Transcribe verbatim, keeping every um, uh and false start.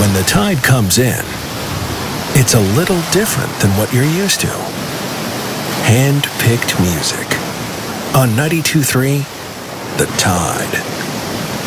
When the tide comes in, it's a little different than what you're used to. Hand-picked music on ninety-two point three The Tide.